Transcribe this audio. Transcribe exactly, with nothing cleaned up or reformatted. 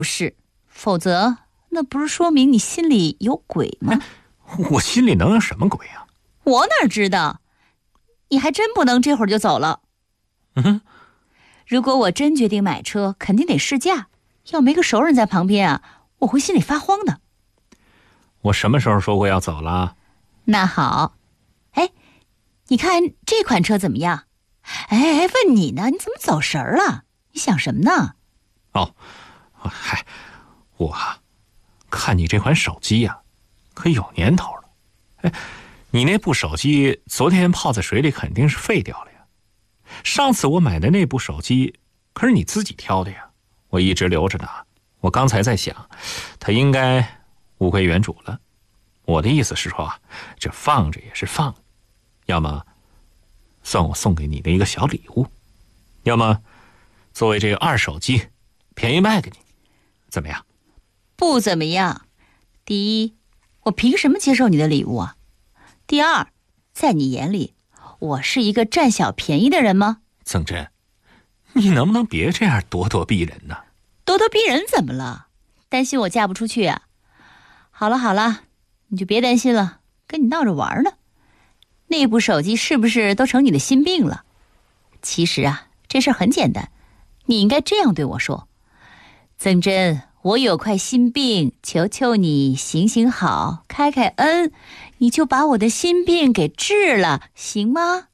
不是，否则那不是说明你心里有鬼吗？ 我心里能有什么鬼啊？ 我哪知道？你还真不能这会儿就走了。 嗯哼， 如果我真决定买车，肯定得试驾，要没个熟人在旁边啊，我会心里发慌的。 我什么时候说过要走了？ 那好，哎，你看这款车怎么样？哎，问你呢，你怎么走神儿了？你想什么呢？ 哦，嗨，我看你这款手机呀、啊，可有年头了。哎，你那部手机昨天泡在水里，肯定是废掉了呀。上次我买的那部手机，可是你自己挑的呀，我一直留着呢。我刚才在想，它应该物归原主了。我的意思是说啊，这放着也是放，要么算我送给你的一个小礼物，要么作为这个二手机便宜卖给你，怎么样？ 不怎么样。第一，我凭什么接受你的礼物啊？第二，在你眼里，我是一个占小便宜的人吗？ 曾真，你能不能别这样咄咄逼人呢？ 咄咄逼人怎么了？担心我嫁不出去啊？好了好了，你就别担心了，跟你闹着玩呢。那部手机是不是都成你的心病了？其实啊，这事儿很简单，你应该这样对我说：曾真，我有块心病，求求你行行好，开开恩，你就把我的心病给治了，行吗？